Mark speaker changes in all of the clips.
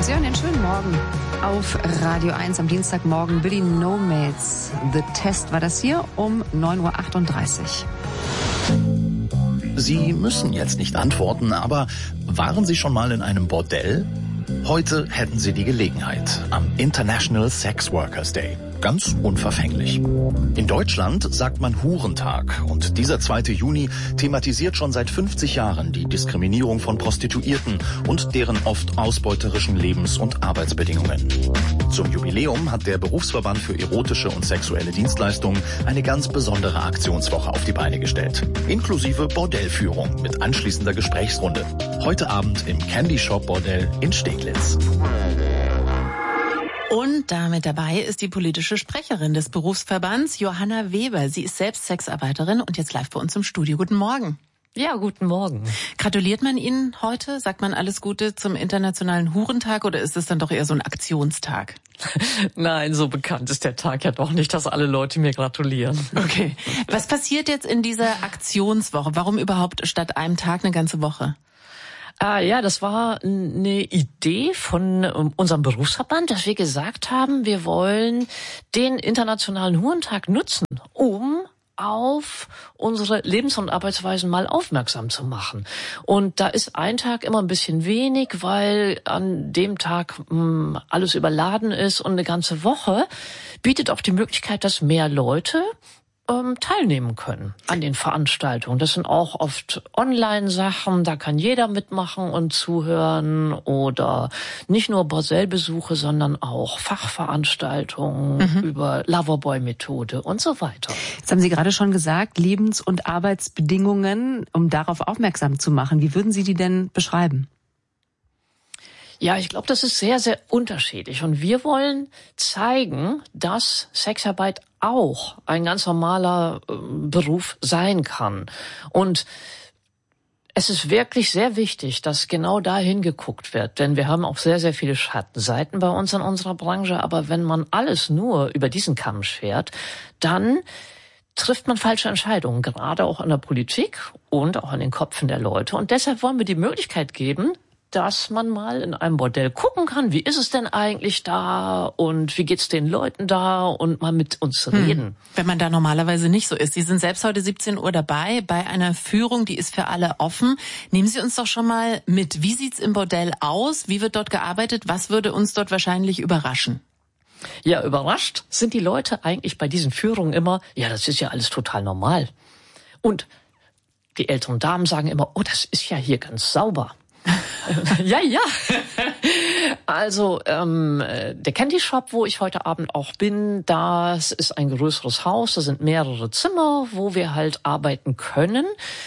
Speaker 1: Sie hören den schönen Morgen auf Radio 1 am Dienstagmorgen. Billy Nomads, The Test war das hier um 9.38 Uhr.
Speaker 2: Sie müssen jetzt nicht antworten, aber waren Sie schon mal in einem Bordell? Heute hätten Sie die Gelegenheit am International Sex Workers Day. Ganz unverfänglich. In Deutschland sagt man Hurentag und dieser 2. Juni thematisiert schon seit 50 Jahren die Diskriminierung von Prostituierten und deren oft ausbeuterischen Lebens- und Arbeitsbedingungen. Zum Jubiläum hat der Berufsverband für erotische und sexuelle Dienstleistungen eine ganz besondere Aktionswoche auf die Beine gestellt. Inklusive Bordellführung mit anschließender Gesprächsrunde. Heute Abend im Candy Shop Bordell in Steglitz.
Speaker 3: Und damit dabei ist die politische Sprecherin des Berufsverbands, Johanna Weber. Sie ist selbst Sexarbeiterin und jetzt live bei uns im Studio. Guten Morgen.
Speaker 4: Ja, guten Morgen.
Speaker 3: Gratuliert man Ihnen heute? Sagt man alles Gute zum Internationalen Hurentag oder ist es dann doch eher so ein Aktionstag?
Speaker 4: Nein, so bekannt ist der Tag ja doch nicht, dass alle Leute mir gratulieren.
Speaker 3: Okay. Was passiert jetzt in dieser Aktionswoche? Warum überhaupt statt einem Tag eine ganze Woche?
Speaker 4: Ja, das war eine Idee von unserem Berufsverband, dass wir gesagt haben, wir wollen den Internationalen Hurentag nutzen, um auf unsere Lebens- und Arbeitsweisen mal aufmerksam zu machen. Und da ist ein Tag immer ein bisschen wenig, weil an dem Tag alles überladen ist und eine ganze Woche bietet auch die Möglichkeit, dass mehr Leute teilnehmen können an den Veranstaltungen. Das sind auch oft Online-Sachen, da kann jeder mitmachen und zuhören oder nicht nur Bordellbesuche, sondern auch Fachveranstaltungen über Loverboy-Methode und so weiter.
Speaker 3: Jetzt haben Sie gerade schon gesagt, Lebens- und Arbeitsbedingungen, um darauf aufmerksam zu machen. Wie würden Sie die denn beschreiben?
Speaker 4: Ja, ich glaube, das ist sehr, sehr unterschiedlich. Und wir wollen zeigen, dass Sexarbeit auch ein ganz normaler Beruf sein kann. Und es ist wirklich sehr wichtig, dass genau dahin geguckt wird. Denn wir haben auch sehr, sehr viele Schattenseiten bei uns in unserer Branche. Aber wenn man alles nur über diesen Kamm schert, dann trifft man falsche Entscheidungen, gerade auch in der Politik und auch in den Köpfen der Leute. Und deshalb wollen wir die Möglichkeit geben, dass man mal in einem Bordell gucken kann, wie ist es denn eigentlich da und wie geht's den Leuten da und mal mit uns reden.
Speaker 3: Wenn man da normalerweise nicht so ist. Sie sind selbst heute 17 Uhr dabei bei einer Führung, die ist für alle offen. Nehmen Sie uns doch schon mal mit. Wie sieht's im Bordell aus? Wie wird dort gearbeitet? Was würde uns dort wahrscheinlich überraschen?
Speaker 4: Ja, überrascht sind die Leute eigentlich bei diesen Führungen immer, ja, das ist ja alles total normal. Und die älteren Damen sagen immer, oh, das ist ja hier ganz sauber. Ja. Also der Candy Shop, wo ich heute Abend auch bin, das ist ein größeres Haus, da sind mehrere Zimmer, wo wir halt arbeiten können.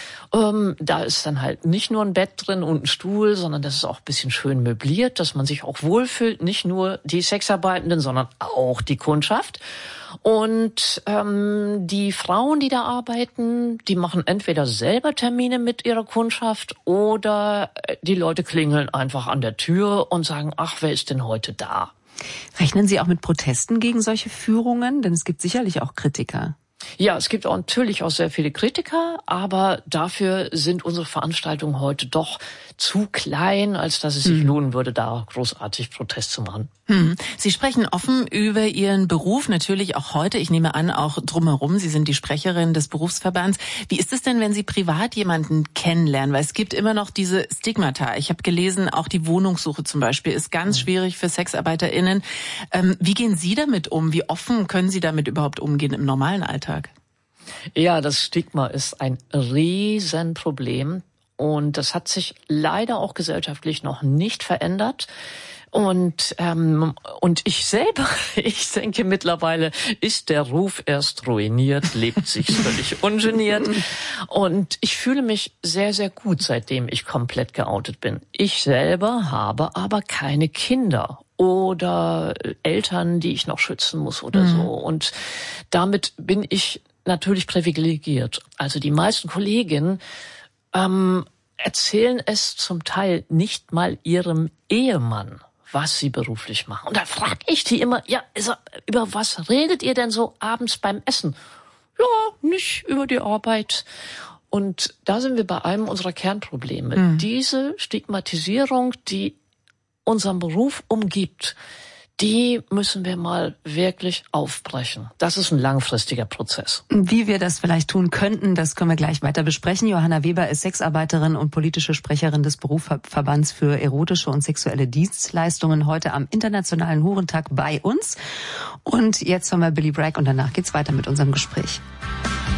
Speaker 4: Da ist dann halt nicht nur ein Bett drin und ein Stuhl, sondern das ist auch ein bisschen schön möbliert, dass man sich auch wohlfühlt. Nicht nur die Sexarbeitenden, sondern auch die Kundschaft. Und die Frauen, die da arbeiten, die machen entweder selber Termine mit ihrer Kundschaft oder die Leute klingeln einfach an der Tür und sagen, ach, wer ist denn heute da?
Speaker 3: Rechnen Sie auch mit Protesten gegen solche Führungen? Denn es gibt sicherlich auch Kritiker.
Speaker 4: Ja, es gibt auch natürlich auch sehr viele Kritiker, aber dafür sind unsere Veranstaltungen heute doch zu klein, als dass es sich lohnen würde, da großartig Protest zu machen.
Speaker 3: Sie sprechen offen über Ihren Beruf, natürlich auch heute, ich nehme an, auch drumherum. Sie sind die Sprecherin des Berufsverbands. Wie ist es denn, wenn Sie privat jemanden kennenlernen? Weil es gibt immer noch diese Stigmata. Ich habe gelesen, auch die Wohnungssuche zum Beispiel ist ganz schwierig für SexarbeiterInnen. Wie gehen Sie damit um? Wie offen können Sie damit überhaupt umgehen im normalen Alltag?
Speaker 4: Ja, das Stigma ist ein Riesenproblem und das hat sich leider auch gesellschaftlich noch nicht verändert. Und ich selber, ich denke mittlerweile, ist der Ruf erst ruiniert, lebt sich völlig ungeniert. Und ich fühle mich sehr, sehr gut, seitdem ich komplett geoutet bin. Ich selber habe aber keine Kinder oder Eltern, die ich noch schützen muss oder so. Und damit bin ich natürlich privilegiert. Also die meisten Kolleginnen erzählen es zum Teil nicht mal ihrem Ehemann, was sie beruflich machen. Und da frage ich die immer, ja, über was redet ihr denn so abends beim Essen? Ja, nicht über die Arbeit. Und da sind wir bei einem unserer Kernprobleme. Diese Stigmatisierung, die unseren Beruf umgibt, die müssen wir mal wirklich aufbrechen. Das ist ein langfristiger Prozess.
Speaker 1: Wie wir das vielleicht tun könnten, das können wir gleich weiter besprechen. Johanna Weber ist Sexarbeiterin und politische Sprecherin des Berufsverbands für erotische und sexuelle Dienstleistungen, heute am Internationalen Hurentag bei uns. Und jetzt hören wir Billy Bragg und danach geht's weiter mit unserem Gespräch.